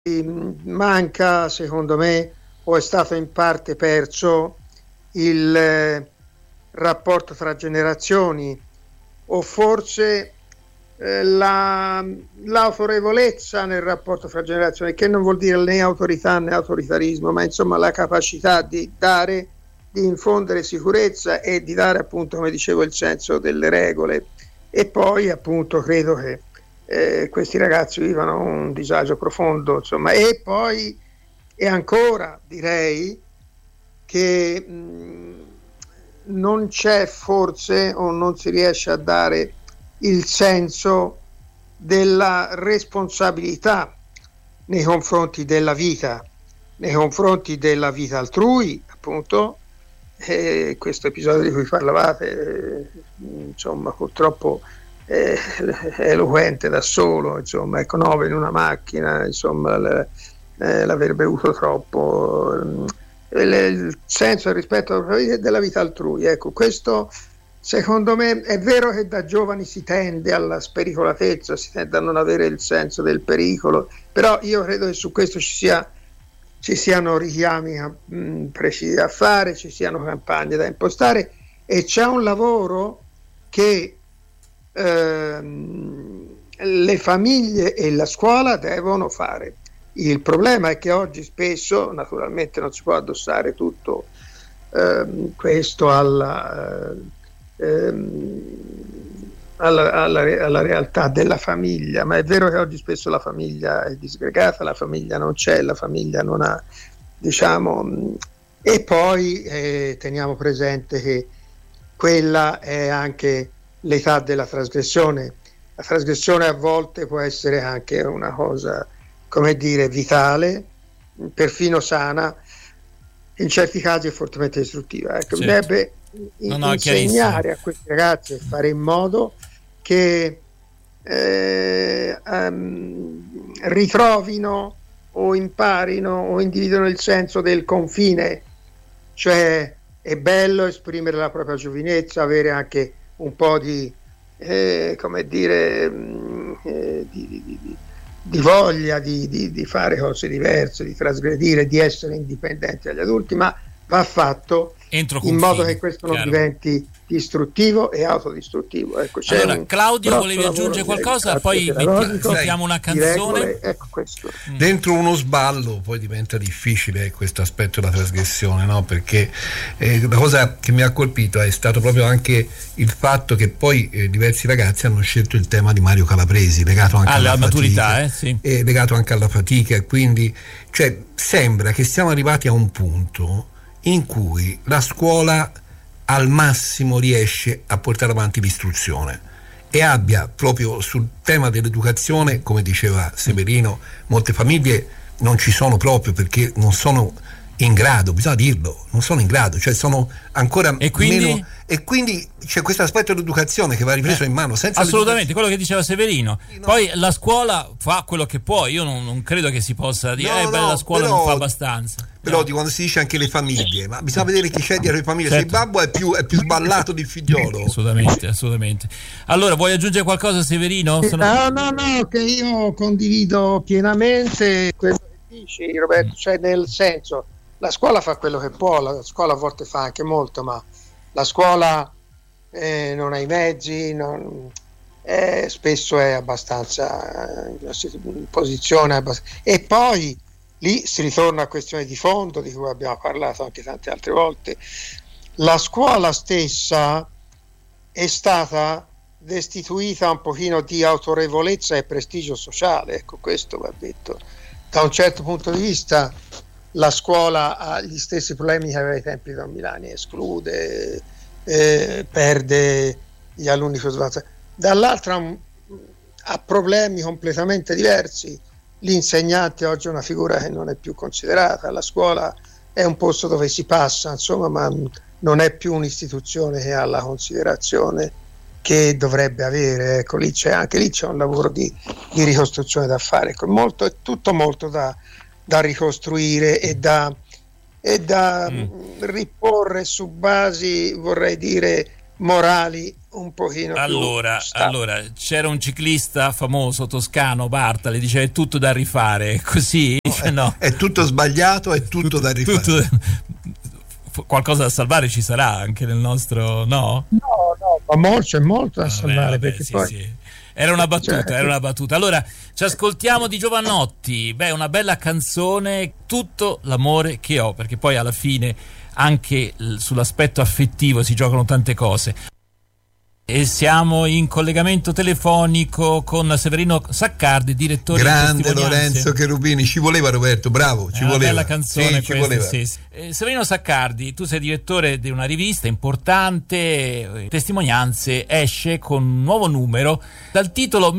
manca, secondo me, o è stato in parte perso il rapporto tra generazioni, o forse l'autorevolezza nel rapporto fra generazioni, che non vuol dire né autorità né autoritarismo, ma insomma la capacità di dare, di infondere sicurezza e di dare, appunto, come dicevo, il senso delle regole. E poi, appunto, credo che questi ragazzi vivano un disagio profondo, insomma. E poi, e ancora direi che non c'è forse, o non si riesce a dare il senso della responsabilità nei confronti della vita, nei confronti della vita altrui, appunto. Questo episodio di cui parlavate, insomma, purtroppo è eloquente da solo, insomma, ecco, 9 in una macchina, insomma, l'aver bevuto troppo, il senso e il rispetto della vita altrui, ecco, questo secondo me è vero che da giovani si tende alla spericolatezza, si tende a non avere il senso del pericolo, però io credo che su questo ci siano richiami precisi da fare, ci siano campagne da impostare, e c'è un lavoro che le famiglie e la scuola devono fare. Il problema è che oggi spesso, naturalmente, non si può addossare tutto questo alla realtà della famiglia, ma è vero che oggi spesso la famiglia è disgregata, la famiglia non c'è, la famiglia non ha, diciamo, e poi teniamo presente che quella è anche l'età della trasgressione. La trasgressione a volte può essere anche una cosa, come dire, vitale, perfino sana, in certi casi è fortemente distruttiva. Ecco, bisognerebbe insegnare a questi ragazzi e fare in modo che ritrovino o imparino o individuino il senso del confine, cioè è bello esprimere la propria giovinezza, avere anche un po' di come dire di voglia di fare cose diverse, di trasgredire, di essere indipendenti dagli adulti, ma va fatto in modo che questo non diventi distruttivo e autodistruttivo. Ecco, allora, Claudio, volevi aggiungere qualcosa? Poi mettiamo una canzone. Regole, ecco questo. Dentro uno sballo poi diventa difficile questo aspetto della trasgressione, no? Perché la cosa che mi ha colpito è stato proprio anche il fatto che poi diversi ragazzi hanno scelto il tema di Mario Calabresi, legato anche alla maturità, legato anche alla fatica, e quindi sembra che siamo arrivati a un punto in cui la scuola al massimo riesce a portare avanti l'istruzione e abbia proprio sul tema dell'educazione, come diceva Severino, molte famiglie non ci sono proprio perché non sono in grado, bisogna dirlo, non sono in grado, cioè sono ancora meno, e quindi c'è questo aspetto dell'educazione che va ripreso in mano senza assolutamente quello che diceva Severino. Poi la scuola fa quello che può, io non credo che si possa dire la scuola non fa abbastanza. Però di quando si dice anche le famiglie, ma bisogna vedere chi c'è dietro le famiglie. Certo. Se il babbo è più sballato di figliolo. Assolutamente. Allora, vuoi aggiungere qualcosa, Severino? No, che io condivido pienamente quello che dici, Roberto, cioè nel senso, la scuola fa quello che può, la scuola a volte fa anche molto, ma la scuola non ha i mezzi, spesso è abbastanza in posizione e poi lì si ritorna a questione di fondo di cui abbiamo parlato anche tante altre volte. La scuola stessa è stata destituita un pochino di autorevolezza e prestigio sociale, ecco, questo va detto. Da un certo punto di vista la scuola ha gli stessi problemi che aveva ai tempi di Don Milani, esclude, perde gli alunni più svanzati. Dall'altra ha problemi completamente diversi. L'insegnante oggi è una figura che non è più considerata, la scuola è un posto dove si passa, insomma, ma non è più un'istituzione che ha la considerazione che dovrebbe avere. Ecco, c'è un lavoro di ricostruzione da fare, ecco, è tutto molto da ricostruire e da riporre su basi, vorrei dire, morali un pochino allora c'era un ciclista famoso toscano, Bartali, diceva è tutto da rifare, così no. È tutto sbagliato, è tutto da rifare. Qualcosa da salvare ci sarà anche nel nostro, no? No, ma c'è molto da salvare, perché sì, poi sì. Era una battuta. Allora, ci ascoltiamo di Jovanotti. Una bella canzone, Tutto l'amore che ho, perché poi alla fine anche sull'aspetto affettivo si giocano tante cose. E siamo in collegamento telefonico con Severino Saccardi, direttore grande di Testimonianze. Lorenzo Cherubini, ci voleva Roberto, bravo, ci voleva. Una bella canzone, sì, questa, sì. Severino Saccardi, tu sei direttore di una rivista importante, Testimonianze, esce con un nuovo numero dal titolo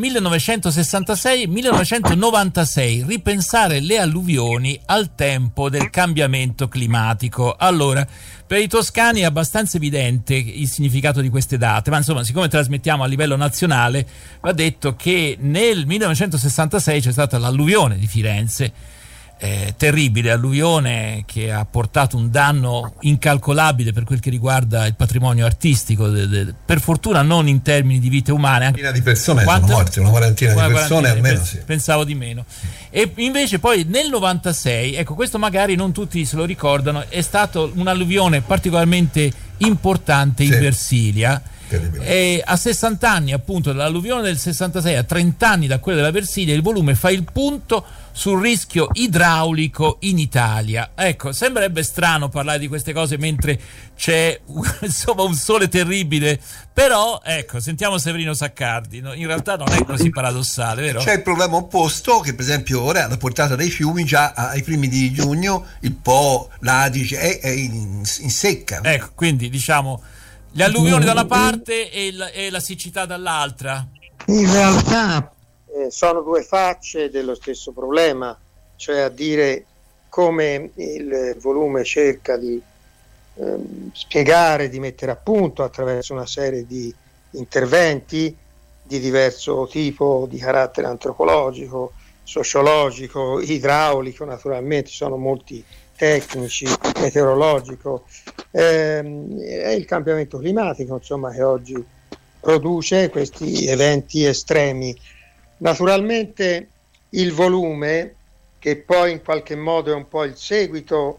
1966-1996, ripensare le alluvioni al tempo del cambiamento climatico. Allora, per i toscani è abbastanza evidente il significato di queste date, ma insomma, siccome trasmettiamo a livello nazionale, va detto che nel 1966 c'è stata l'alluvione di Firenze, terribile alluvione che ha portato un danno incalcolabile per quel che riguarda il patrimonio artistico, per fortuna non in termini di vite umane. Una quarantina di persone sono morte, una quarantina di persone almeno, sì. Pensavo di meno. E invece poi nel 96, ecco, questo magari non tutti se lo ricordano, è stata un'alluvione particolarmente importante in Versilia. E a 60 anni appunto dall'alluvione del 66, a 30 anni da quella della Versilia, il volume fa il punto sul rischio idraulico in Italia. Ecco, sembrerebbe strano parlare di queste cose mentre c'è insomma un sole terribile, però ecco, sentiamo Severino Saccardi, in realtà non è così paradossale, vero? C'è il problema opposto, che per esempio ora alla portata dei fiumi già ai primi di giugno il Po, l'Adige è in secca. Ecco, quindi diciamo le alluvioni da una parte e la siccità dall'altra. In realtà sono due facce dello stesso problema, cioè a dire come il volume cerca di spiegare, di mettere a punto attraverso una serie di interventi di diverso tipo, di carattere antropologico, sociologico, idraulico, naturalmente sono molti tecnici, meteorologico, è il cambiamento climatico, insomma, che oggi produce questi eventi estremi. Naturalmente il volume, che poi in qualche modo è un po' il seguito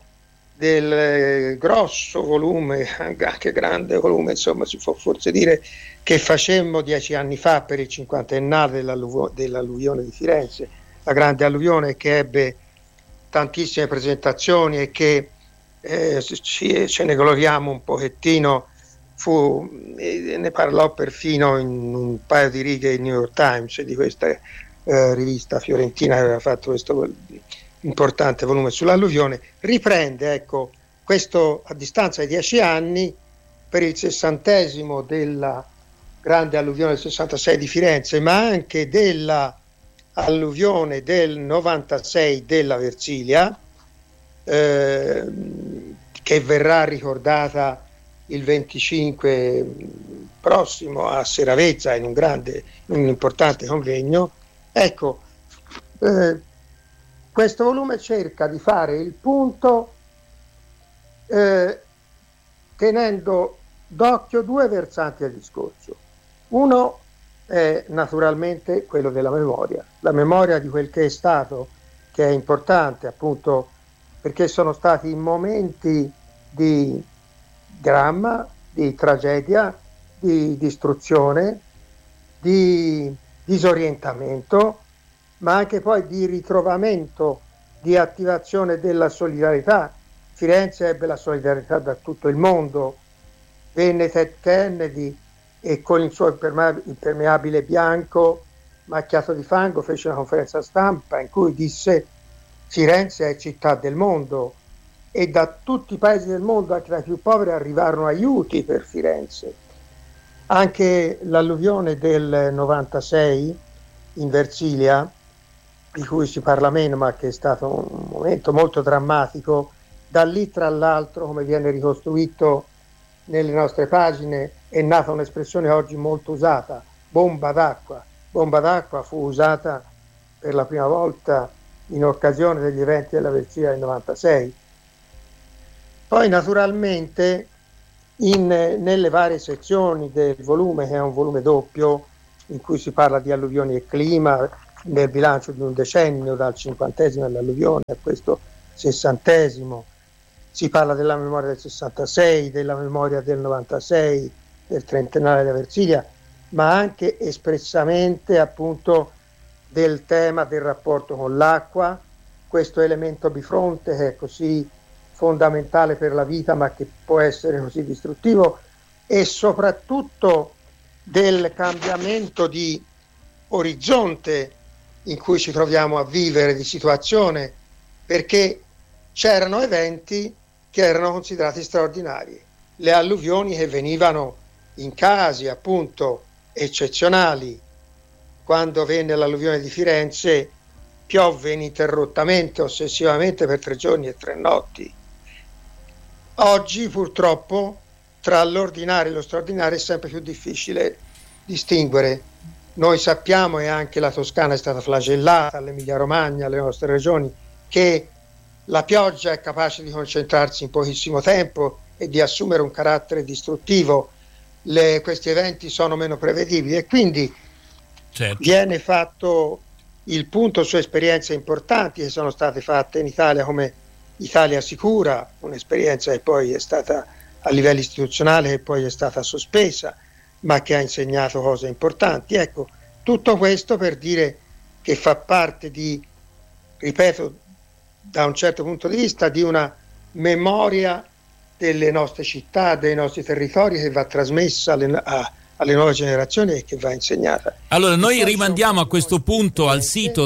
del grosso volume, anche grande volume, insomma, si può forse dire, che facemmo 10 anni fa per il cinquantennale dell'alluvione di Firenze, la grande alluvione che ebbe tantissime presentazioni e che ce ne gloriamo un pochettino, ne parlò perfino in un paio di righe il New York Times, di questa rivista fiorentina che aveva fatto questo importante volume sull'alluvione. Riprende, ecco, questo a distanza di 10 anni per il 60° della grande alluvione del 66 di Firenze, ma anche della alluvione del 96 della Versilia, che verrà ricordata il 25 prossimo a Seravezza in un importante convegno. Ecco, questo volume cerca di fare il punto tenendo d'occhio due versanti del discorso. Uno è naturalmente quello della memoria, la memoria di quel che è stato, che è importante appunto perché sono stati momenti di dramma, di tragedia, di distruzione, di disorientamento, ma anche poi di ritrovamento, di attivazione della solidarietà. Firenze ebbe la solidarietà da tutto il mondo, venne Ted Kennedy e con il suo impermeabile bianco macchiato di fango fece una conferenza stampa in cui disse: Firenze è città del mondo, e da tutti i paesi del mondo, anche dai più poveri, arrivarono aiuti per Firenze. Anche l'alluvione del 96 in Versilia, di cui si parla meno ma che è stato un momento molto drammatico, da lì tra l'altro, come viene ricostruito nelle nostre pagine, è nata un'espressione oggi molto usata, bomba d'acqua. Bomba d'acqua fu usata per la prima volta in occasione degli eventi della Versilia del 96. Poi naturalmente nelle varie sezioni del volume, che è un volume doppio in cui si parla di alluvioni e clima nel bilancio di un decennio, dal 50° all'alluvione a questo 60°, si parla della memoria del 66, della memoria del 96, del trentennale della Versilia, ma anche espressamente appunto del tema del rapporto con l'acqua, questo elemento bifronte che è così fondamentale per la vita ma che può essere così distruttivo, e soprattutto del cambiamento di orizzonte in cui ci troviamo a vivere, di situazione, perché c'erano eventi che erano considerati straordinari, le alluvioni che venivano in casi appunto eccezionali. Quando venne l'alluvione di Firenze piovve ininterrottamente, ossessivamente per 3 giorni e 3 notti. Oggi purtroppo tra l'ordinario e lo straordinario è sempre più difficile distinguere. Noi sappiamo, e anche la Toscana è stata flagellata, l'Emilia Romagna, le nostre regioni, che la pioggia è capace di concentrarsi in pochissimo tempo e di assumere un carattere distruttivo. Questi eventi sono meno prevedibili e quindi viene fatto il punto su esperienze importanti che sono state fatte in Italia, come Italia Sicura, un'esperienza che poi è stata a livello istituzionale, che poi è stata sospesa, ma che ha insegnato cose importanti. Ecco, tutto questo per dire che fa parte di, ripeto, da un certo punto di vista, di una memoria delle nostre città, dei nostri territori, che va trasmessa alle nuove generazioni e che va insegnata. Allora noi rimandiamo a questo punto al sito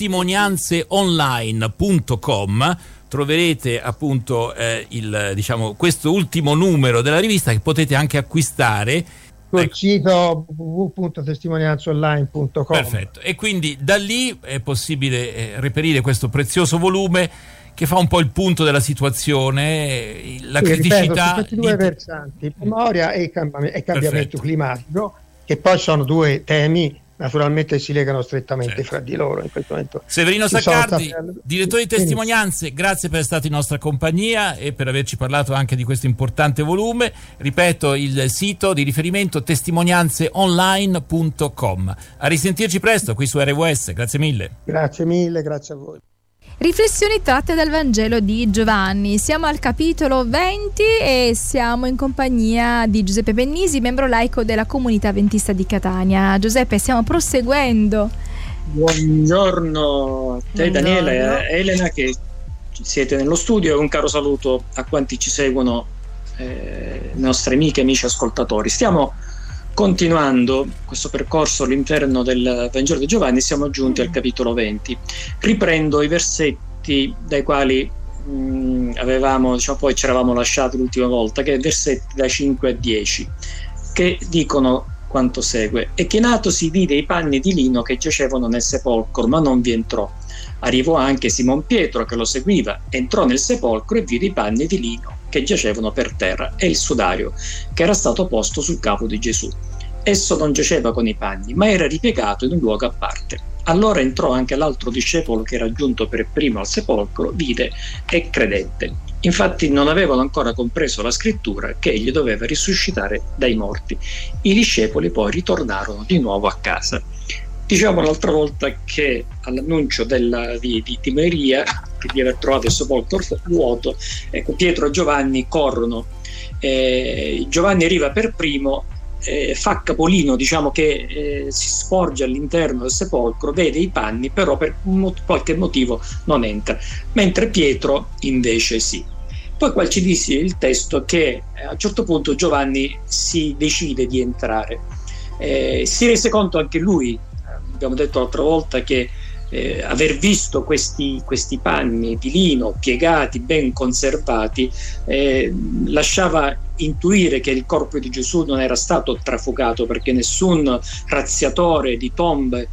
testimonianzeonline.com. Troverete appunto questo ultimo numero della rivista, che potete anche acquistare sul sito www.testimonianzeonline.com. Perfetto, e quindi da lì è possibile reperire questo prezioso volume che fa un po' il punto della situazione, la criticità. Ripeto, su questi due versanti, memoria e cambiamento climatico, che poi sono due temi naturalmente si legano strettamente fra di loro in questo momento. Severino Saccardi, direttore di Testimonianze, grazie per essere stato in nostra compagnia e per averci parlato anche di questo importante volume. Ripeto, il sito di riferimento testimonianzeonline.com. A risentirci presto qui su RWS, grazie mille. Grazie mille, grazie a voi. Riflessioni tratte dal Vangelo di Giovanni. Siamo al capitolo 20 e siamo in compagnia di Giuseppe Pennisi, membro laico della Comunità Adventista di Catania. Giuseppe, stiamo proseguendo. Buongiorno a te, Daniela, e a Elena che siete nello studio, e un caro saluto a quanti ci seguono, nostre amiche e amici ascoltatori. Stiamo continuando questo percorso all'interno del Vangelo di Giovanni, siamo giunti al capitolo 20. Riprendo i versetti dai quali avevamo, poi ci eravamo lasciati l'ultima volta, che è versetti da 5 a 10, che dicono quanto segue: E chinatosi vide i panni di lino che giacevano nel sepolcro, ma non vi entrò. Arrivò anche Simon Pietro che lo seguiva, entrò nel sepolcro e vide i panni di lino che giacevano per terra e il sudario che era stato posto sul capo di Gesù. Esso non giaceva con i panni, ma era ripiegato in un luogo a parte. Allora entrò anche l'altro discepolo che era giunto per primo al sepolcro, vide e credette. Infatti non avevano ancora compreso la scrittura che egli doveva risuscitare dai morti. I discepoli poi ritornarono di nuovo a casa. Diciamo l'altra volta che all'annuncio di Maria, che di aver trovato il sepolcro vuoto, ecco, Pietro e Giovanni corrono. Giovanni arriva per primo, fa capolino, che si sporge all'interno del sepolcro, vede i panni, però per qualche motivo non entra, mentre Pietro invece sì. Poi qua ci dice il testo che a un certo punto Giovanni si decide di entrare, si rese conto anche lui, abbiamo detto l'altra volta, che aver visto questi panni di lino piegati, ben conservati, lasciava intuire che il corpo di Gesù non era stato trafugato, perché nessun razziatore di tombe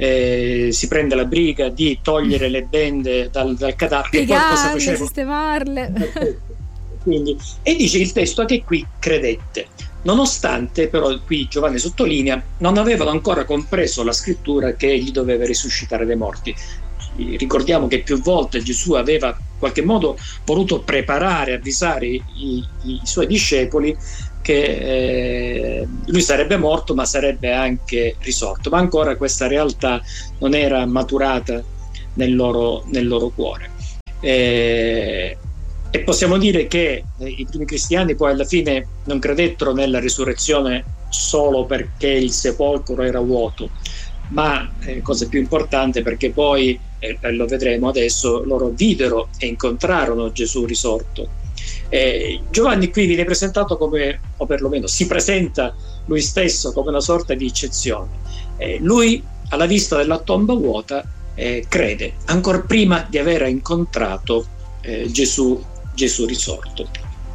si prende la briga di togliere le bende dal cadavere, piegarle, sistemarle. Quindi, e dice il testo che qui credette, nonostante però qui Giovanni sottolinea non avevano ancora compreso la scrittura che egli doveva risuscitare dai morti. Ricordiamo che più volte Gesù aveva qualche modo voluto preparare, avvisare i suoi discepoli che lui sarebbe morto ma sarebbe anche risorto, ma ancora questa realtà non era maturata nel loro cuore. E possiamo dire che i primi cristiani poi alla fine non credettero nella risurrezione solo perché il sepolcro era vuoto, ma cosa più importante, perché poi, lo vedremo adesso, loro videro e incontrarono Gesù risorto. Giovanni qui viene presentato come, o perlomeno si presenta lui stesso come una sorta di eccezione. Lui, alla vista della tomba vuota, crede ancora prima di aver incontrato Gesù risorto.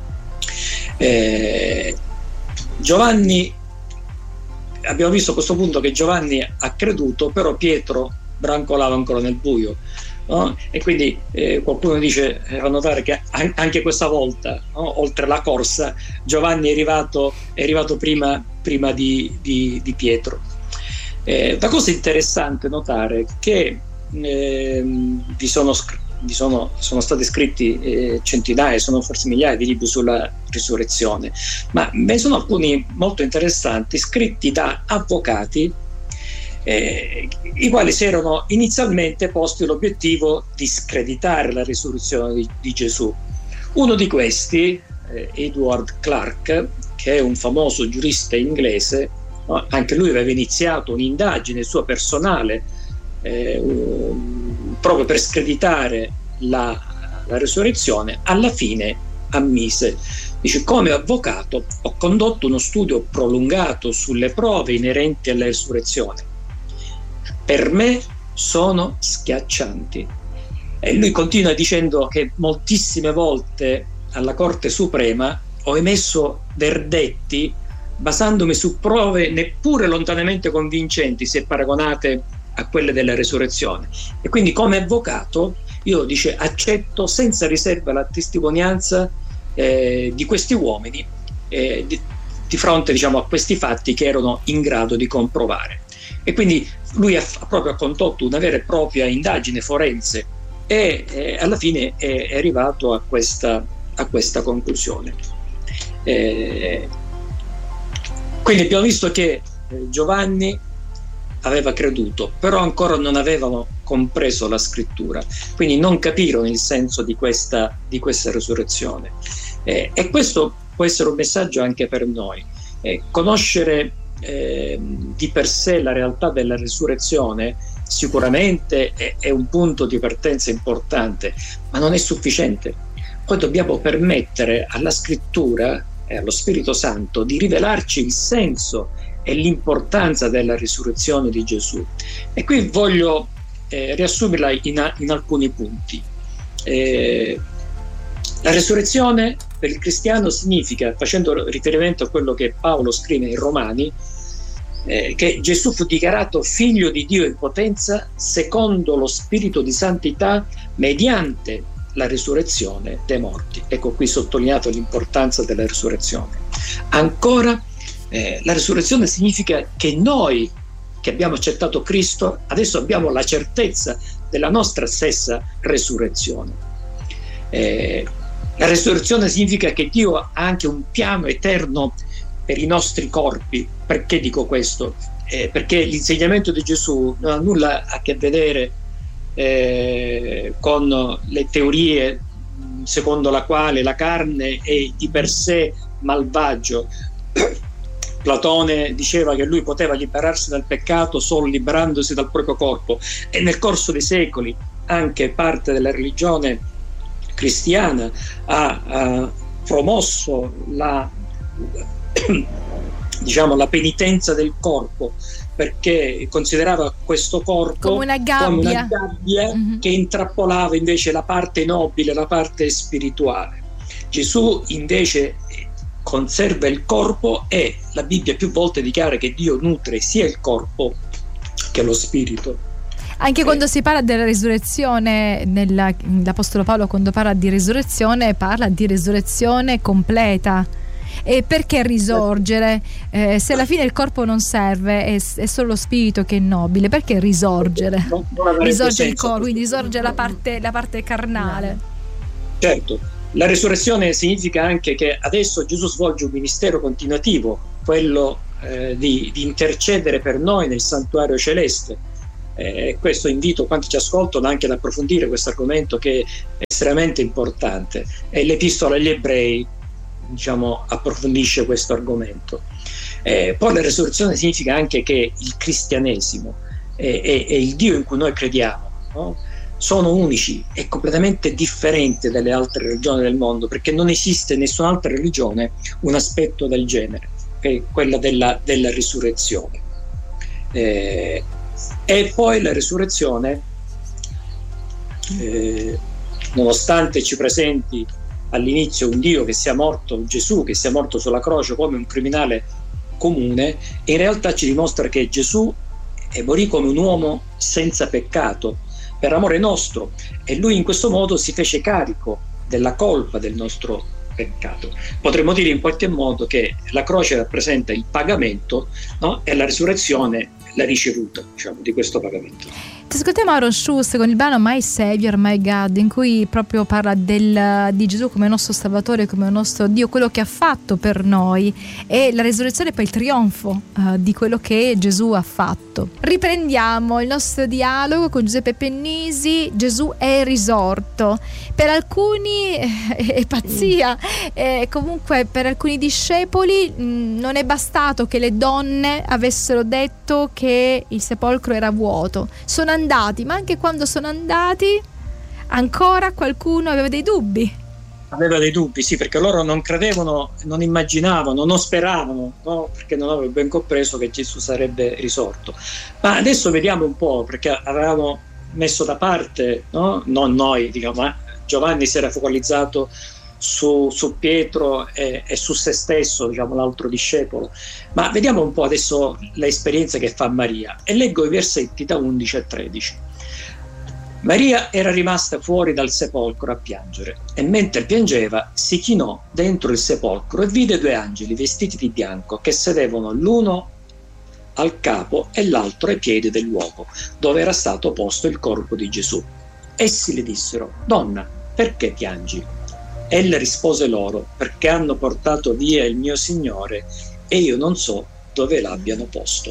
Giovanni, abbiamo visto a questo punto che Giovanni ha creduto, però Pietro brancolava ancora nel buio, no? E quindi qualcuno dice, fa notare che anche questa volta, no, oltre la corsa, Giovanni è arrivato prima di Pietro. La cosa interessante notare che sono stati scritti centinaia, sono forse migliaia di libri sulla risurrezione, ma ve ne sono alcuni molto interessanti scritti da avvocati i quali si erano inizialmente posti l'obiettivo di screditare la risurrezione di Gesù. Uno di questi, Edward Clarke, che è un famoso giurista inglese, no? Anche lui aveva iniziato un'indagine sua personale proprio per screditare la risurrezione. Alla fine ammise, dice: come avvocato ho condotto uno studio prolungato sulle prove inerenti alla risurrezione, per me sono schiaccianti. E lui continua dicendo che moltissime volte alla Corte Suprema ho emesso verdetti basandomi su prove neppure lontanamente convincenti se paragonate a quelle della risurrezione, e quindi come avvocato io, dice, accetto senza riserva la testimonianza di questi uomini di fronte, diciamo, a questi fatti che erano in grado di comprovare. E quindi lui ha proprio condotto una vera e propria indagine forense e alla fine è arrivato a questa conclusione. Quindi abbiamo visto che Giovanni aveva creduto, però ancora non avevano compreso la scrittura, quindi non capirono il senso di questa risurrezione. E questo può essere un messaggio anche per noi. Conoscere di per sé la realtà della risurrezione sicuramente è un punto di partenza importante, ma non è sufficiente. Poi dobbiamo permettere alla scrittura e allo Spirito Santo di rivelarci il senso e l'importanza della risurrezione di Gesù. E qui voglio riassumerla in alcuni punti. La risurrezione per il cristiano significa, facendo riferimento a quello che Paolo scrive in Romani, che Gesù fu dichiarato figlio di Dio in potenza secondo lo spirito di santità mediante la risurrezione dei morti. Ecco qui sottolineato l'importanza della risurrezione. Ancora, la risurrezione significa che noi che abbiamo accettato Cristo adesso abbiamo la certezza della nostra stessa risurrezione. La risurrezione significa che Dio ha anche un piano eterno per i nostri corpi. Perché dico questo? Perché l'insegnamento di Gesù non ha nulla a che vedere con le teorie secondo la quale la carne è di per sé malvagio. Platone diceva che lui poteva liberarsi dal peccato solo liberandosi dal proprio corpo, e nel corso dei secoli anche parte della religione cristiana ha promosso la penitenza del corpo, perché considerava questo corpo come una gabbia che intrappolava invece la parte nobile, la parte spirituale. Gesù invece conserva il corpo, e la Bibbia più volte dichiara che Dio nutre sia il corpo che lo spirito. Anche quando si parla della risurrezione, l'Apostolo Paolo, quando parla di risurrezione, parla di risurrezione completa. E perché risorgere? Se alla fine il corpo non serve, è solo lo spirito che è nobile, perché risorgere? Risorge il corpo, quindi risorge la parte carnale. Certo, la resurrezione significa anche che adesso Gesù svolge un ministero continuativo, quello di intercedere per noi nel santuario celeste. Questo invito quanti ci ascoltano anche ad approfondire questo argomento, che è estremamente importante, e l'Epistola agli Ebrei, diciamo, approfondisce questo argomento. Poi la resurrezione significa anche che il cristianesimo e il Dio in cui noi crediamo, no? Sono unici e completamente differenti dalle altre religioni del mondo, perché non esiste nessun'altra religione un aspetto del genere, che è quella della risurrezione. E poi la risurrezione, nonostante ci presenti all'inizio un Dio che sia morto, Gesù che sia morto sulla croce come un criminale comune, in realtà ci dimostra che Gesù morì come un uomo senza peccato per amore nostro, e lui in questo modo si fece carico della colpa del nostro peccato. Potremmo dire in qualche modo che la croce rappresenta il pagamento, no? E la risurrezione la ricevuta, diciamo, di questo pagamento. Ti ascoltiamo Aaron Schuster con il brano My Savior, My God, in cui proprio parla di Gesù come nostro Salvatore, come nostro Dio, quello che ha fatto per noi, e la risurrezione è poi il trionfo di quello che Gesù ha fatto. Riprendiamo il nostro dialogo con Giuseppe Pennisi. Gesù è risorto. Per alcuni è pazzia, comunque per alcuni discepoli non è bastato che le donne avessero detto che il sepolcro era vuoto. Sono andati, ma anche quando sono andati ancora qualcuno aveva dei dubbi. Aveva dei dubbi, sì, perché loro non credevano, non immaginavano, non speravano, no? Perché non avevano ben compreso che Gesù sarebbe risorto. Ma adesso vediamo un po', perché avevamo messo da parte, no? Non noi, diciamo, ma Giovanni si era focalizzato su Pietro e su se stesso, diciamo, l'altro discepolo. Ma vediamo un po' adesso l'esperienza che fa Maria, e leggo i versetti da 11 a 13. Maria era rimasta fuori dal sepolcro a piangere, e mentre piangeva si chinò dentro il sepolcro e vide due angeli vestiti di bianco che sedevano l'uno al capo e l'altro ai piedi del luogo dove era stato posto il corpo di Gesù. Essi le dissero: «Donna, perché piangi?» Ella rispose loro: «Perché hanno portato via il mio Signore e io non so dove l'abbiano posto».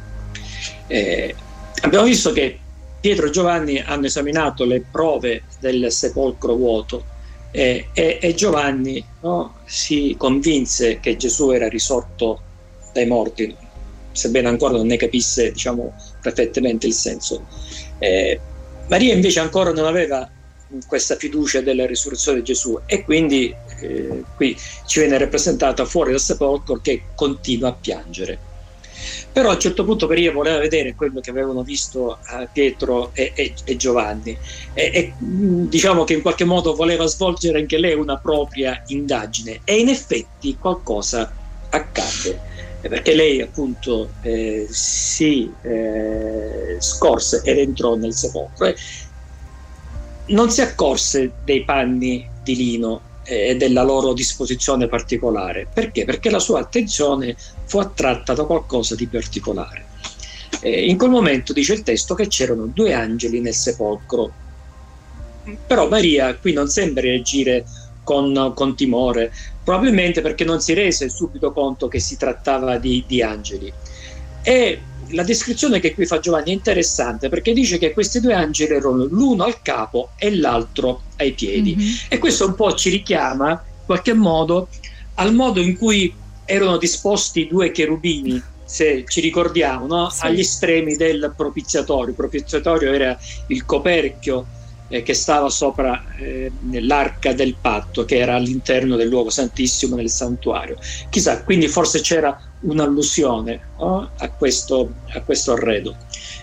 Abbiamo visto che Pietro e Giovanni hanno esaminato le prove del sepolcro vuoto, e Giovanni, no, si convinse che Gesù era risorto dai morti, sebbene ancora non ne capisse, diciamo, perfettamente il senso. Maria invece ancora non aveva questa fiducia della risurrezione di Gesù, e quindi qui ci viene rappresentata fuori dal sepolcro che continua a piangere. Però a un certo punto Maria voleva vedere quello che avevano visto Pietro e Giovanni, e diciamo che in qualche modo voleva svolgere anche lei una propria indagine, e in effetti qualcosa accadde, perché lei appunto si scorse ed entrò nel sepolcro. Non si accorse dei panni di lino e della loro disposizione particolare. Perché? Perché la sua attenzione fu attratta da qualcosa di particolare. In quel momento dice il testo che c'erano due angeli nel sepolcro, però Maria qui non sembra reagire con timore, probabilmente perché non si rese subito conto che si trattava di angeli. E la descrizione che qui fa Giovanni è interessante, perché dice che questi due angeli erano l'uno al capo e l'altro ai piedi. E questo un po' ci richiama in qualche modo al modo in cui erano disposti i due cherubini, se ci ricordiamo, no? Sì. Agli estremi del propiziatorio. Il propiziatorio era il coperchio che stava sopra l'arca del patto, che era all'interno del luogo santissimo nel santuario. Chissà, quindi forse c'era un'allusione, no? a questo arredo.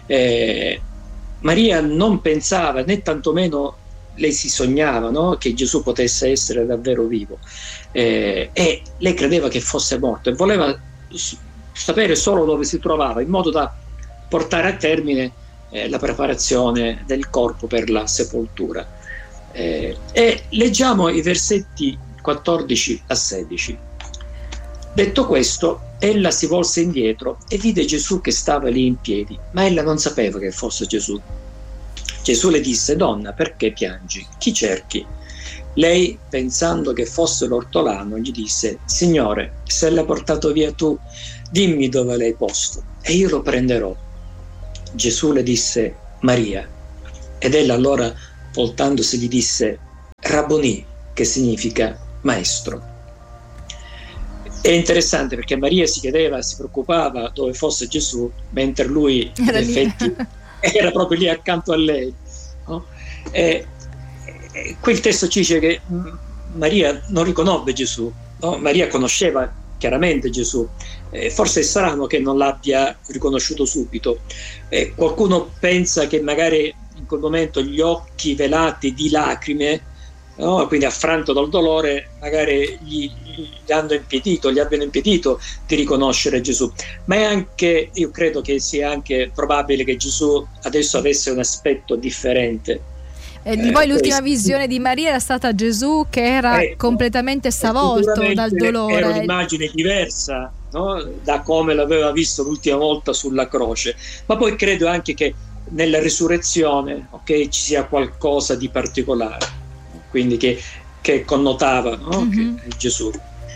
Maria non pensava, né tantomeno lei si sognava, no? Che Gesù potesse essere davvero vivo, e lei credeva che fosse morto e voleva sapere solo dove si trovava, in modo da portare a termine la preparazione del corpo per la sepoltura. E leggiamo i versetti 14 a 16. Detto questo, ella si volse indietro e vide Gesù che stava lì in piedi, ma ella non sapeva che fosse Gesù. Gesù le disse: «Donna, perché piangi? Chi cerchi?» Lei, pensando che fosse l'ortolano, gli disse: Signore, se l'hai portato via tu, dimmi dove l'hai posto e io lo prenderò. Gesù le disse: Maria. Ed ella allora, voltandosi, gli disse: Rabboni, che significa maestro. È interessante perché Maria si chiedeva, si preoccupava dove fosse Gesù, mentre lui in effetti era proprio lì accanto a lei, no? Qui il testo ci dice che Maria non riconobbe Gesù, no? Maria conosceva chiaramente Gesù, forse è strano che non l'abbia riconosciuto subito. Qualcuno pensa che magari in quel momento gli occhi velati di lacrime, no? Quindi affranto dal dolore, magari gli abbiano impedito di riconoscere Gesù. Ma è anche, io credo che sia anche probabile che Gesù adesso avesse un aspetto differente. Di poi l'ultima visione di Maria era stata Gesù che era completamente stravolto dal dolore. Era un'immagine diversa, no? Da come l'aveva visto l'ultima volta sulla croce. Ma poi credo anche che nella risurrezione, ci sia qualcosa di particolare, quindi che connotava, no? Che Gesù.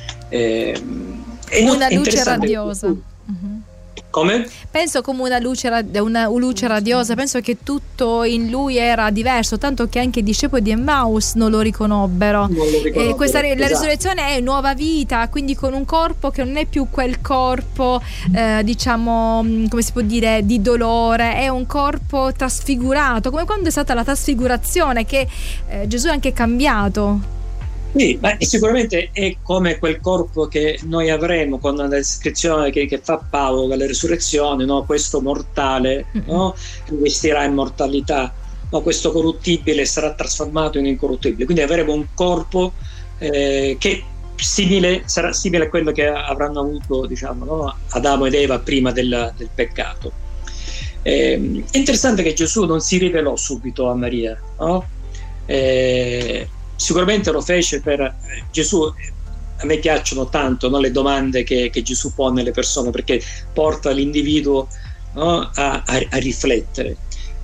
Una luce radiosa. Come? Penso come una luce radiosa, penso che tutto in lui era diverso, tanto che anche i discepoli di Emmaus non lo riconobbero. La risurrezione è nuova vita, quindi con un corpo che non è più quel corpo diciamo, come si può dire, di dolore, è un corpo trasfigurato, come quando è stata la trasfigurazione che Gesù è anche cambiato. Sì, ma sicuramente è come quel corpo che noi avremo con la descrizione che fa Paolo della risurrezione, no? Questo mortale, no? Rivestirà immortalità, no? Questo corruttibile sarà trasformato in incorruttibile, quindi avremo un corpo che sarà simile a quello che avranno avuto, diciamo, no? Adamo ed Eva prima del peccato. È interessante che Gesù non si rivelò subito a Maria, no? Sicuramente lo fece per Gesù. A me piacciono tanto, no, le domande che Gesù pone alle persone, perché porta l'individuo, no, a riflettere,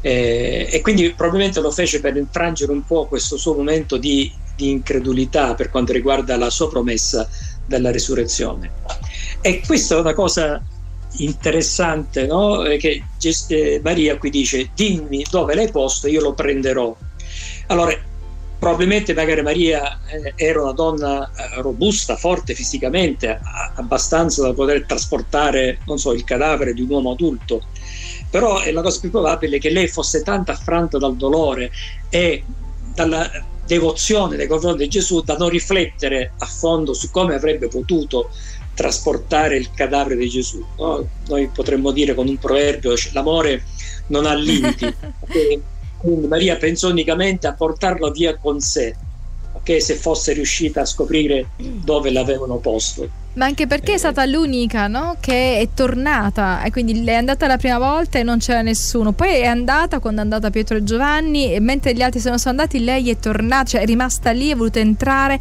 e quindi probabilmente lo fece per infrangere un po' questo suo momento di incredulità per quanto riguarda la sua promessa della risurrezione. E questa è una cosa interessante, no? Che Maria qui dice: dimmi dove l'hai posto, io lo prenderò. Allora, probabilmente magari Maria era una donna robusta, forte fisicamente, abbastanza da poter trasportare, non so, il cadavere di un uomo adulto, però è la cosa più probabile che lei fosse tanto affranta dal dolore e dalla devozione nei confronti di Gesù da non riflettere a fondo su come avrebbe potuto trasportare il cadavere di Gesù, no? Noi potremmo dire con un proverbio: l'amore non ha limiti. Quindi Maria pensò unicamente a portarlo via con sé, se fosse riuscita a scoprire dove l'avevano posto. Ma anche perché è stata l'unica, no? Che è tornata, e quindi è andata la prima volta e non c'era nessuno, poi è andata quando è andata Pietro e Giovanni, e mentre gli altri sono andati lei è tornata, cioè è rimasta lì, è voluta entrare,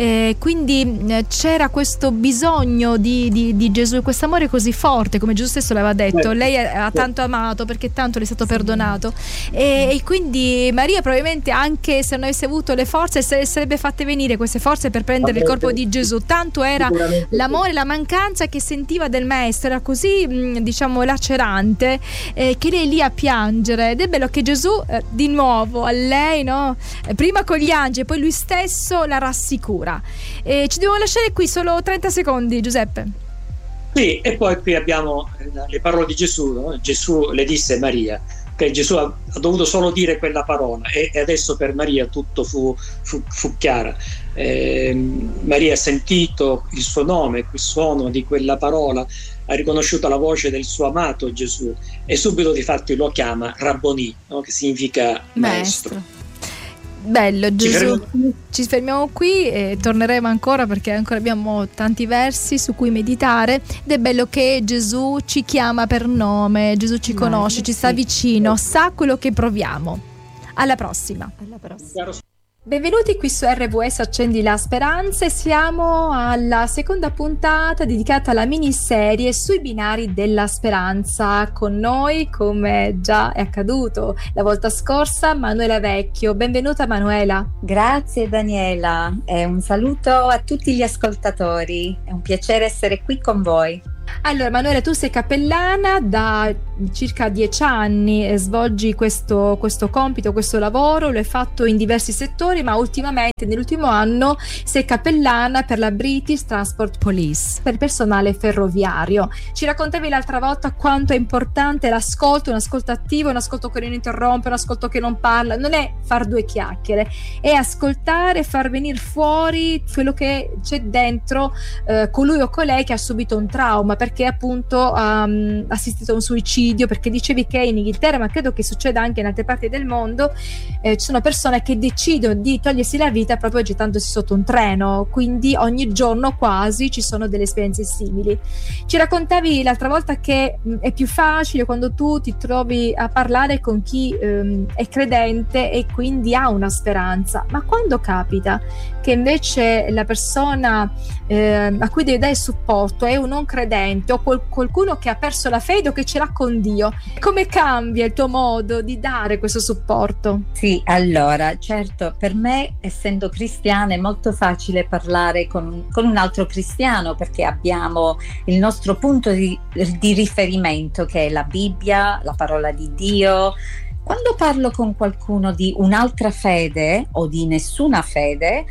quindi c'era questo bisogno di Gesù, questo amore così forte, come Gesù stesso l'aveva detto. Lei ha tanto amato perché tanto le è stato perdonato, e quindi Maria probabilmente, anche se non avesse avuto le forze, se sarebbe fatte venire queste forze per prendere il corpo di Gesù, tanto era l'amore, la mancanza che sentiva del maestro era così diciamo lacerante, che lei lì a piangere. Ed è bello che Gesù di nuovo a lei, no? Prima con gli angeli, poi lui stesso la rassicura. Ci devo lasciare qui solo 30 secondi, Giuseppe. Sì, e poi qui abbiamo le parole di Gesù, no? Gesù le disse Maria, che Gesù ha dovuto solo dire quella parola, e adesso per Maria tutto fu chiaro. Maria ha sentito il suo nome, il suono di quella parola, ha riconosciuto la voce del suo amato Gesù, e subito di fatto lo chiama Rabboni, no? Che significa maestro. Bello, Gesù. Ci fermiamo qui e torneremo ancora, perché ancora abbiamo tanti versi su cui meditare, ed è bello che Gesù ci chiama per nome, Gesù ci conosce, ci sta vicino, sa quello che proviamo. Alla prossima. Benvenuti qui su RWS Accendi la Speranza e siamo alla seconda puntata dedicata alla miniserie sui binari della speranza. Con noi, come già è accaduto la volta scorsa, Manuela Vecchio. Benvenuta Manuela. Grazie Daniela e un saluto a tutti gli ascoltatori, è un piacere essere qui con voi. Allora Manuela, tu sei cappellana da circa 10 anni e svolgi questo compito, questo lavoro, lo hai fatto in diversi settori, ma ultimamente nell'ultimo anno sei cappellana per la British Transport Police, per il personale ferroviario. Ci raccontavi l'altra volta quanto è importante l'ascolto, un ascolto attivo, un ascolto che non interrompe, un ascolto che non parla, non è far due chiacchiere, è ascoltare, far venire fuori quello che c'è dentro colui o colei che ha subito un trauma, perché appunto ha assistito a un suicidio, perché dicevi che in Inghilterra, ma credo che succeda anche in altre parti del mondo, ci sono persone che decidono di togliersi la vita proprio gettandosi sotto un treno, quindi ogni giorno quasi ci sono delle esperienze simili. Ci raccontavi l'altra volta che è più facile quando tu ti trovi a parlare con chi è credente e quindi ha una speranza, ma quando capita che invece la persona a cui devi dare supporto è un non credente o qualcuno che ha perso la fede o che ce l'ha con Dio, come cambia il tuo modo di dare questo supporto? Sì, allora, certo, per me, essendo cristiana, è molto facile parlare con un altro cristiano, perché abbiamo il nostro punto di riferimento, che è la Bibbia, la parola di Dio. Quando parlo con qualcuno di un'altra fede o di nessuna fede,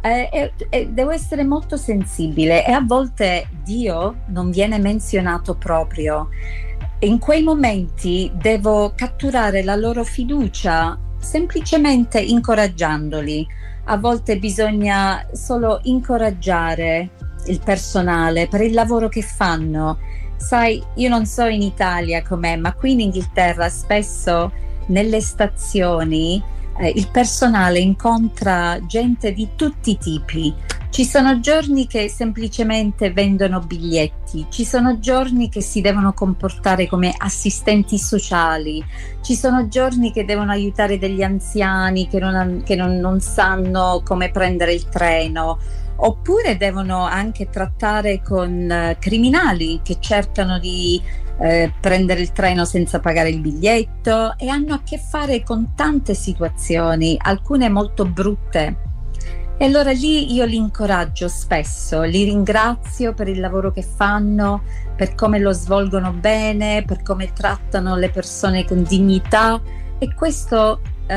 devo essere molto sensibile, e a volte Dio non viene menzionato proprio. In quei momenti devo catturare la loro fiducia semplicemente incoraggiandoli. A volte bisogna solo incoraggiare il personale per il lavoro che fanno. Sai, io non so in Italia com'è, ma qui in Inghilterra spesso nelle stazioni il personale incontra gente di tutti i tipi. Ci sono giorni che semplicemente vendono biglietti, ci sono giorni che si devono comportare come assistenti sociali, ci sono giorni che devono aiutare degli anziani che non sanno come prendere il treno, oppure devono anche trattare con criminali che cercano di prendere il treno senza pagare il biglietto, e hanno a che fare con tante situazioni, alcune molto brutte. E allora lì io li incoraggio spesso, li ringrazio per il lavoro che fanno, per come lo svolgono bene, per come trattano le persone con dignità, e questo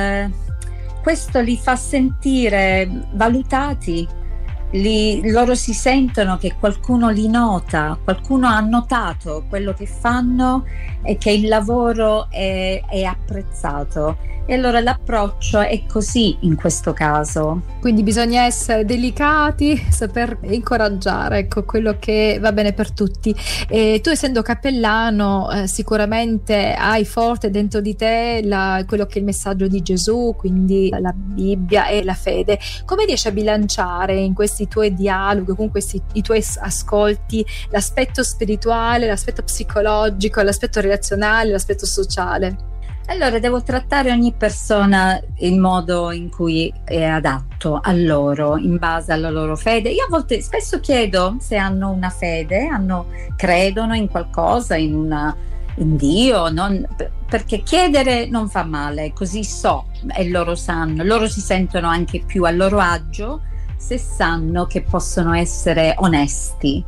li fa sentire valutati. Loro si sentono che qualcuno li nota, qualcuno ha notato quello che fanno e che il lavoro è apprezzato. E allora l'approccio è così in questo caso. Quindi bisogna essere delicati, saper incoraggiare, ecco, quello che va bene per tutti. E tu, essendo cappellano, sicuramente hai forte dentro di te quello che è il messaggio di Gesù, quindi la Bibbia e la fede. Come riesci a bilanciare in questi tuoi dialoghi, con i tuoi ascolti, l'aspetto spirituale, l'aspetto psicologico, l'aspetto relazionale, l'aspetto sociale? Allora, devo trattare ogni persona in modo in cui è adatto a loro, in base alla loro fede. Io a volte spesso chiedo se hanno una fede, credono in qualcosa, in Dio, perché chiedere non fa male, così so, e loro sanno, loro si sentono anche più a loro agio se sanno che possono essere onesti.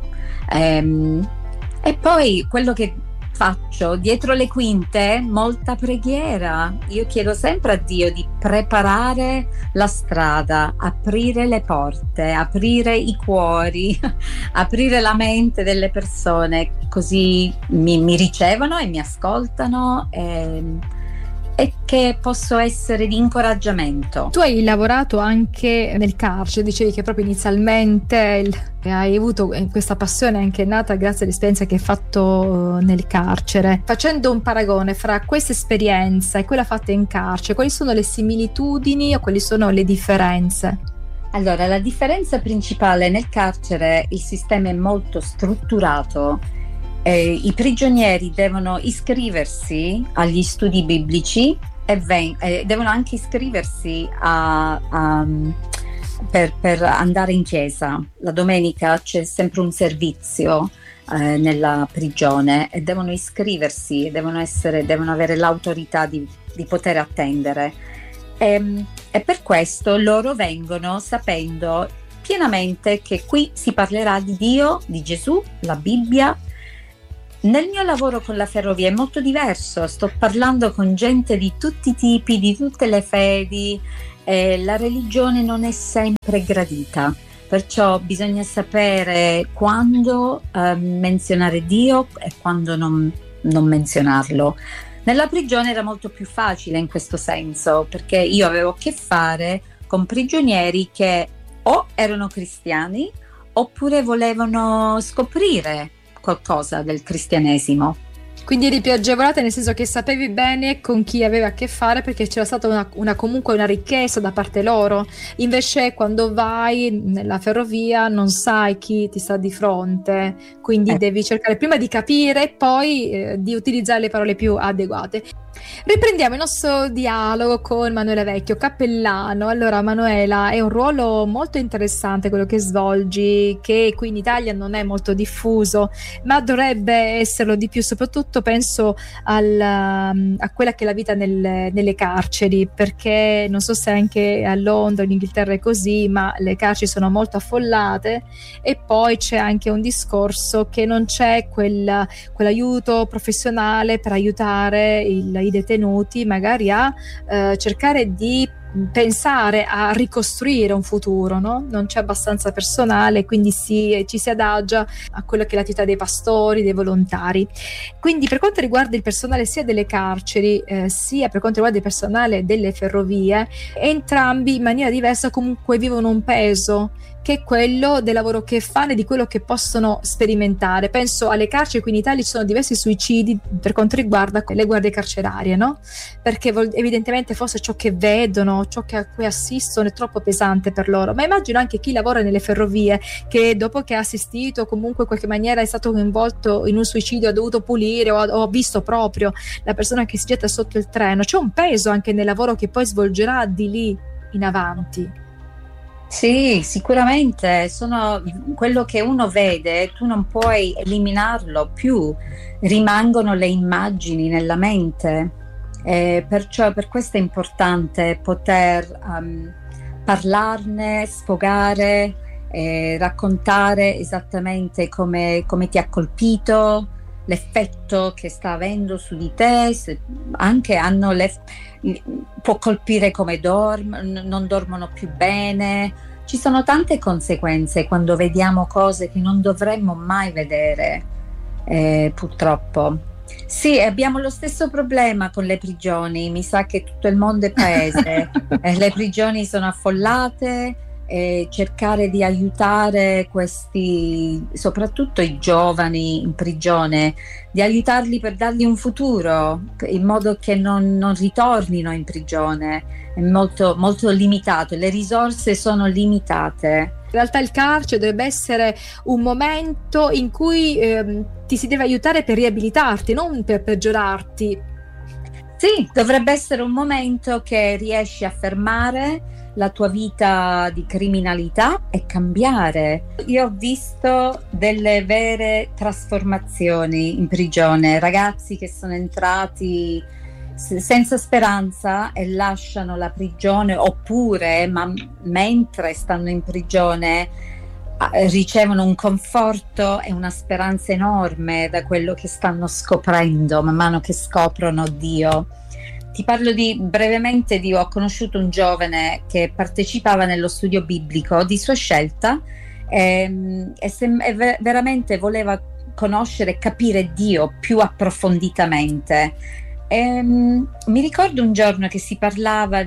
E poi quello che faccio dietro le quinte, molta preghiera. Io chiedo sempre a Dio di preparare la strada, aprire le porte, aprire i cuori, aprire la mente delle persone, così mi ricevono e mi ascoltano, e che posso essere di incoraggiamento. Tu hai lavorato anche nel carcere, dicevi che proprio inizialmente hai avuto questa passione, anche nata grazie all'esperienza che hai fatto nel carcere. Facendo un paragone fra questa esperienza e quella fatta in carcere, quali sono le similitudini o quali sono le differenze? Allora, la differenza principale: nel carcere il sistema è molto strutturato. I prigionieri devono iscriversi agli studi biblici devono anche iscriversi per andare in chiesa. La domenica c'è sempre un servizio nella prigione e devono iscriversi, devono avere l'autorità di poter attendere, e per questo loro vengono sapendo pienamente che qui si parlerà di Dio, di Gesù, la Bibbia. Nel mio lavoro con la ferrovia è molto diverso, sto parlando con gente di tutti i tipi, di tutte le fedi, e la religione non è sempre gradita, perciò bisogna sapere quando menzionare Dio e quando non menzionarlo. Nella prigione era molto più facile in questo senso, perché io avevo a che fare con prigionieri che o erano cristiani oppure volevano scoprire qualcosa del cristianesimo. Quindi eri più agevolata, nel senso che sapevi bene con chi avevi a che fare, perché c'era stata comunque una richiesta da parte loro. Invece quando vai nella ferrovia non sai chi ti sta di fronte, quindi devi cercare prima di capire e poi di utilizzare le parole più adeguate. Riprendiamo il nostro dialogo con Manuela Vecchio, cappellano. Allora Manuela, è un ruolo molto interessante quello che svolgi, che qui in Italia non è molto diffuso, ma dovrebbe esserlo di più, soprattutto penso a quella che è la vita nelle carceri, perché non so se anche a Londra, in Inghilterra è così, ma le carceri sono molto affollate e poi c'è anche un discorso che non c'è quell'aiuto professionale per aiutare i detenuti magari a cercare di pensare a ricostruire un futuro, no? Non c'è abbastanza personale, quindi ci si adagia a quella che è l'attività dei pastori, dei volontari. Quindi per quanto riguarda il personale sia delle carceri sia per quanto riguarda il personale delle ferrovie, entrambi in maniera diversa comunque vivono un peso, che è quello del lavoro che fanno e di quello che possono sperimentare. Penso alle carceri, qui in Italia ci sono diversi suicidi per quanto riguarda le guardie carcerarie, no? Perché evidentemente forse ciò che vedono, ciò a cui assistono è troppo pesante per loro, ma immagino anche chi lavora nelle ferrovie, che dopo che ha assistito comunque in qualche maniera è stato coinvolto in un suicidio, ha dovuto pulire o ha visto proprio la persona che si getta sotto il treno. C'è un peso anche nel lavoro che poi svolgerà di lì in avanti. Sì, sicuramente sono quello che uno vede, tu non puoi eliminarlo più, rimangono le immagini nella mente, perciò per questo è importante poter parlarne, sfogare, raccontare esattamente come ti ha colpito, l'effetto che sta avendo su di te, anche può colpire come non dormono più bene. Ci sono tante conseguenze quando vediamo cose che non dovremmo mai vedere, purtroppo. Sì, abbiamo lo stesso problema con le prigioni, mi sa che tutto il mondo è paese. Le prigioni sono affollate, cercare di aiutare questi, soprattutto i giovani in prigione, di aiutarli per dargli un futuro in modo che non ritornino in prigione, è molto, molto limitato, le risorse sono limitate. In realtà il carcere dovrebbe essere un momento in cui ti si deve aiutare per riabilitarti, non per peggiorarti. Sì, dovrebbe essere un momento che riesci a fermare la tua vita di criminalità e cambiare. Io ho visto delle vere trasformazioni in prigione, ragazzi che sono entrati senza speranza e lasciano la prigione, oppure mentre stanno in prigione ricevono un conforto e una speranza enorme da quello che stanno scoprendo man mano che scoprono Dio. Ti parlo brevemente ho conosciuto un giovane che partecipava nello studio biblico di sua scelta e veramente voleva conoscere e capire Dio più approfonditamente. Mi ricordo un giorno che si parlava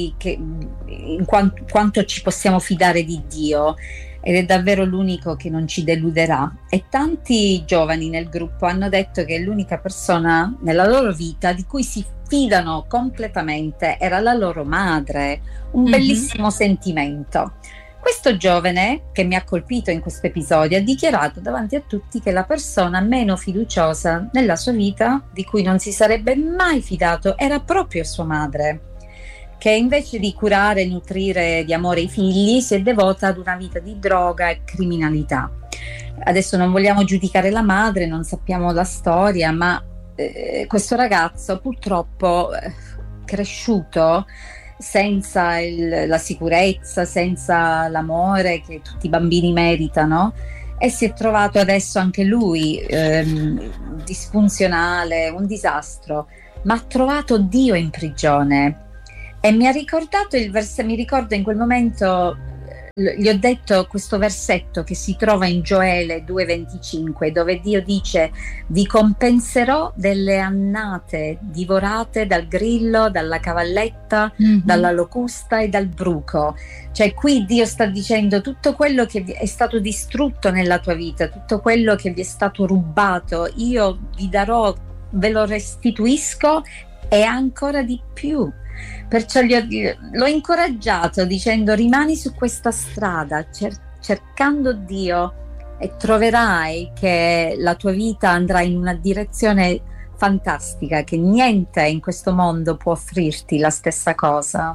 quanto ci possiamo fidare di Dio, ed è davvero l'unico che non ci deluderà, e tanti giovani nel gruppo hanno detto che l'unica persona nella loro vita di cui si fidano completamente era la loro madre. Un bellissimo sentimento. questo giovane che mi ha colpito in questo episodio ha dichiarato davanti a tutti che la persona meno fiduciosa nella sua vita, di cui non si sarebbe mai fidato, era proprio sua madre, che invece di curare e nutrire di amore i figli si è devota ad una vita di droga e criminalità. Adesso non vogliamo giudicare la madre, non sappiamo la storia, ma questo ragazzo purtroppo cresciuto senza la sicurezza, senza l'amore che tutti i bambini meritano, e si è trovato adesso anche lui disfunzionale, un disastro, ma ha trovato Dio in prigione. E mi ha ricordato mi ricordo in quel momento, gli ho detto questo versetto che si trova in Gioele 2,25, dove Dio dice: vi compenserò delle annate divorate dal grillo, dalla cavalletta, dalla locusta e dal bruco. Cioè qui Dio sta dicendo: tutto quello che è stato distrutto nella tua vita, tutto quello che vi è stato rubato, io vi darò, ve lo restituisco e ancora di più. Perciò l'ho incoraggiato dicendo: rimani su questa strada cercando Dio e troverai che la tua vita andrà in una direzione fantastica, che niente in questo mondo può offrirti la stessa cosa.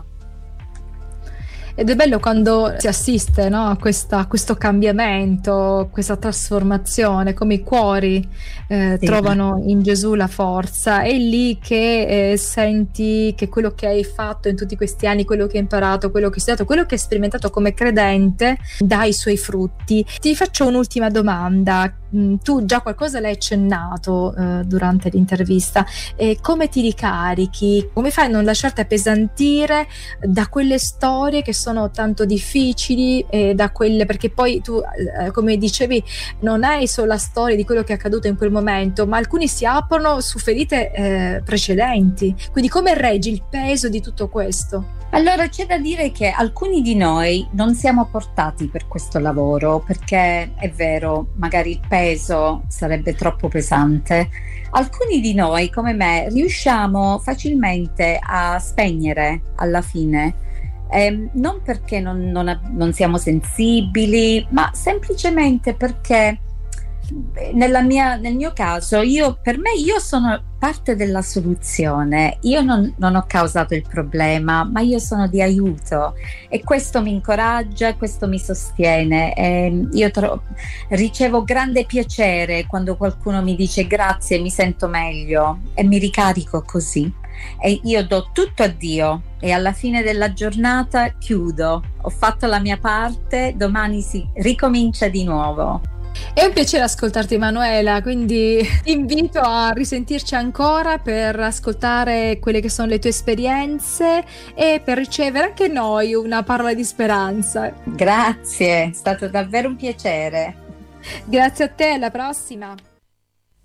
Ed è bello quando si assiste, no, a questo cambiamento, questa trasformazione, come i cuori trovano in Gesù la forza. È lì che senti che quello che hai fatto in tutti questi anni, quello che hai imparato, quello che hai studiato, quello che hai sperimentato come credente dà i suoi frutti. Ti faccio un'ultima domanda. Tu già qualcosa l'hai accennato durante l'intervista. Come ti ricarichi? Come fai a non lasciarti appesantire da quelle storie che sono tanto difficili, da quelle, perché poi tu come dicevi non hai solo la storia di quello che è accaduto in quel momento, ma alcuni si aprono su ferite precedenti, quindi come reggi il peso di tutto questo? Allora c'è da dire che alcuni di noi non siamo portati per questo lavoro, perché è vero, magari il peso sarebbe troppo pesante. Alcuni di noi, come me, riusciamo facilmente a spegnere alla fine, non perché non siamo sensibili, ma semplicemente perché nel mio caso, io sono parte della soluzione. Io non ho causato il problema, ma io sono di aiuto, e questo mi incoraggia, questo mi sostiene. Io ricevo grande piacere quando qualcuno mi dice grazie, mi sento meglio, e mi ricarico così. E io do tutto a Dio e alla fine della giornata chiudo, ho fatto la mia parte, domani si ricomincia di nuovo. È un piacere ascoltarti, Emanuela, quindi ti invito a risentirci ancora per ascoltare quelle che sono le tue esperienze e per ricevere anche noi una parola di speranza. Grazie, è stato davvero un piacere. Grazie a te, alla prossima.